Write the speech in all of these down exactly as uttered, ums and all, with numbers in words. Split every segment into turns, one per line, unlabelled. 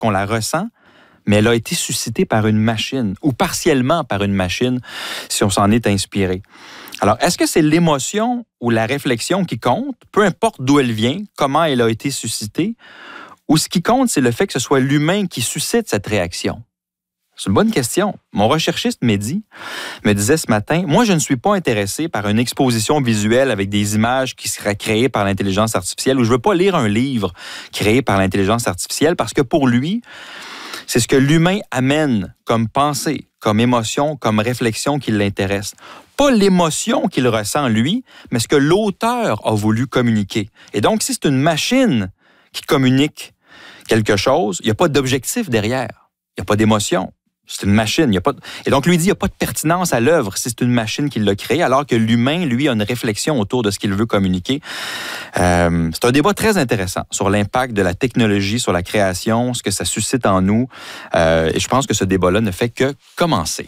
qu'on la ressent, mais elle a été suscitée par une machine, ou partiellement par une machine, si on s'en est inspiré. Alors, est-ce que c'est l'émotion ou la réflexion qui compte, peu importe d'où elle vient, comment elle a été suscitée, ou ce qui compte, c'est le fait que ce soit l'humain qui suscite cette réaction? C'est une bonne question. Mon recherchiste Mehdi me disait ce matin, « Moi, je ne suis pas intéressé par une exposition visuelle avec des images qui seraient créées par l'intelligence artificielle, ou je ne veux pas lire un livre créé par l'intelligence artificielle, parce que pour lui, c'est ce que l'humain amène comme pensée, comme émotion, comme réflexion qui l'intéresse. Pas l'émotion qu'il ressent lui, mais ce que l'auteur a voulu communiquer. Et donc, si c'est une machine qui communique quelque chose, il n'y a pas d'objectif derrière. Il n'y a pas d'émotion. C'est une machine. Il y a pas de... Et donc, lui dit, il n'y a pas de pertinence à l'œuvre si c'est une machine qui l'a créée, alors que l'humain, lui, a une réflexion autour de ce qu'il veut communiquer. Euh, c'est un débat très intéressant sur l'impact de la technologie sur la création, ce que ça suscite en nous. Euh, et je pense que ce débat-là ne fait que commencer.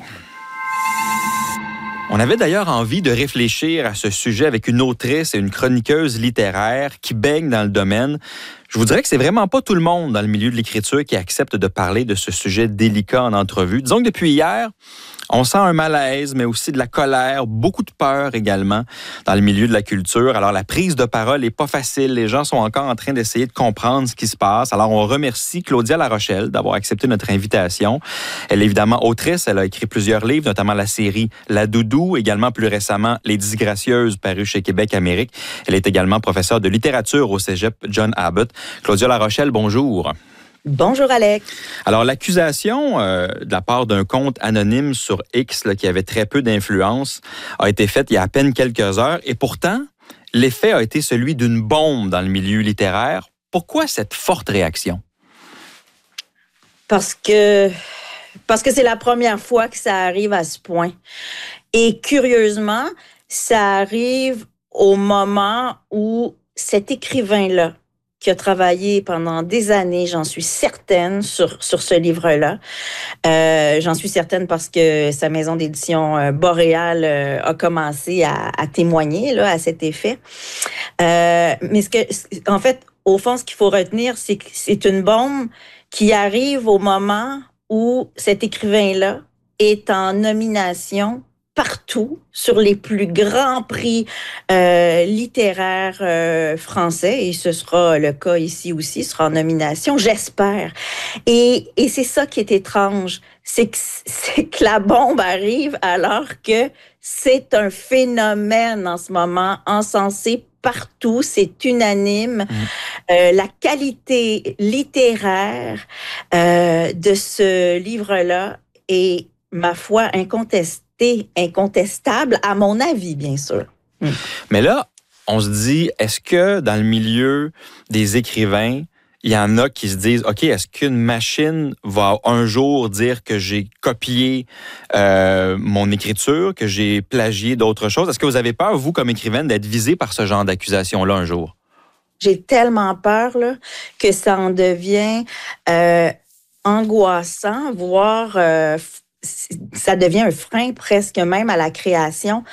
On avait d'ailleurs envie de réfléchir à ce sujet avec une autrice et une chroniqueuse littéraire qui baigne dans le domaine. Je vous dirais que c'est vraiment pas tout le monde dans le milieu de l'écriture qui accepte de parler de ce sujet délicat en entrevue. Disons que depuis hier, on sent un malaise, mais aussi de la colère, beaucoup de peur également dans le milieu de la culture. Alors, la prise de parole n'est pas facile. Les gens sont encore en train d'essayer de comprendre ce qui se passe. Alors, on remercie Claudia Larochelle d'avoir accepté notre invitation. Elle est évidemment autrice. Elle a écrit plusieurs livres, notamment la série La Doudou, également plus récemment Les Disgracieuses, paru chez Québec Amérique. Elle est également professeure de littérature au cégep John Abbott. Claudia Larochelle, bonjour.
Bonjour, Alex.
Alors, l'accusation euh, de la part d'un compte anonyme sur X là, qui avait très peu d'influence a été faite il y a à peine quelques heures et pourtant, l'effet a été celui d'une bombe dans le milieu littéraire. Pourquoi cette forte réaction?
Parce que, parce que c'est la première fois que ça arrive à ce point. Et curieusement, ça arrive au moment où cet écrivain-là, qui a travaillé pendant des années, j'en suis certaine, sur, sur ce livre-là. Euh, j'en suis certaine parce que sa maison d'édition euh, Boréal euh, a commencé à, à témoigner là, à cet effet. Euh, mais ce que, en fait, au fond, ce qu'il faut retenir, c'est que c'est une bombe qui arrive au moment où cet écrivain-là est en nomination partout sur les plus grands prix euh, littéraires euh, français, et ce sera le cas ici aussi, sera en nomination, j'espère. Et, et c'est ça qui est étrange, c'est que, c'est que la bombe arrive alors que c'est un phénomène en ce moment, encensé partout, c'est unanime. Mmh. Euh, la qualité littéraire euh, de ce livre-là est, ma foi, incontestable. incontestable, à mon avis, bien sûr. Mm.
Mais là, on se dit, est-ce que dans le milieu des écrivains, il y en a qui se disent, OK, est-ce qu'une machine va un jour dire que j'ai copié euh, mon écriture, que j'ai plagié d'autres choses? Est-ce que vous avez peur, vous, comme écrivaine, d'être visée par ce genre d'accusation-là un jour?
J'ai tellement peur là, que ça en devient euh, angoissant, voire... Euh, ça devient un frein presque même à la création.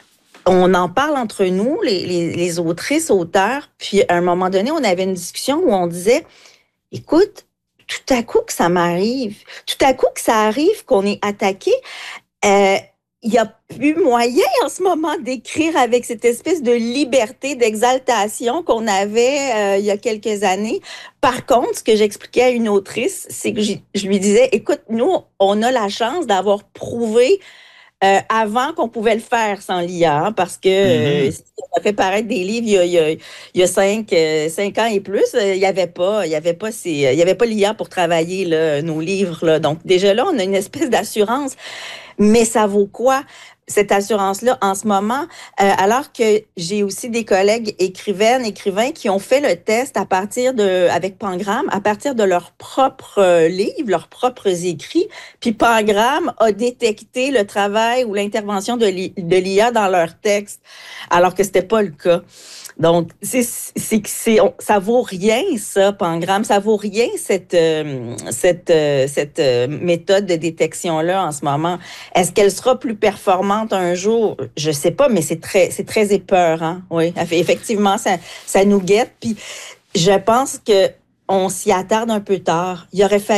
On en parle entre nous, les, les, les autrices, auteurs, puis à un moment donné, on avait une discussion où on disait, écoute, tout à coup que ça m'arrive, tout à coup que ça arrive qu'on est attaqué, euh, il n'y a plus moyen en ce moment d'écrire avec cette espèce de liberté, d'exaltation qu'on avait euh, il y a quelques années. Par contre, ce que j'expliquais à une autrice, c'est que je lui disais, écoute, nous, on a la chance d'avoir prouvé euh, avant qu'on pouvait le faire sans l'I A, hein, parce que mm-hmm. euh, ça fait paraître des livres il y a, il y a, il y a cinq, euh, cinq ans et plus, euh, il n'y avait pas, il y avait pas ces, il y avait pas l'I A pour travailler là, nos livres. Là. Donc déjà là, on a une espèce d'assurance. Mais ça vaut quoi, cette assurance-là, en ce moment? Euh, alors que j'ai aussi des collègues écrivaines, écrivains qui ont fait le test à partir de, avec Pangramme, à partir de leurs propres euh, livres, leurs propres écrits. Puis Pangramme a détecté le travail ou l'intervention de l'I A dans leurs textes, alors que c'était pas le cas. Donc, c'est, c'est, c'est, on, ça vaut rien, ça, Pangramme. Ça vaut rien, cette, euh, cette, euh, cette euh, méthode de détection-là en ce moment. Est-ce qu'elle sera plus performante un jour? Je sais pas, mais c'est très, c'est très épeurant. Oui, effectivement, ça, ça nous guette. Puis, je pense que on s'y attarde un peu tard. Il aurait fallu